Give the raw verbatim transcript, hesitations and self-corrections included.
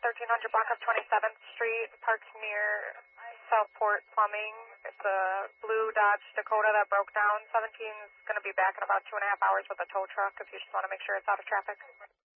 thirteen hundred block of twenty-seventh Street, parked near Southport Plumbing. It's a blue Dodge Dakota that broke down. seventeen is going to be back in about two and a half hours with a tow truck if you just want to make sure it's out of traffic.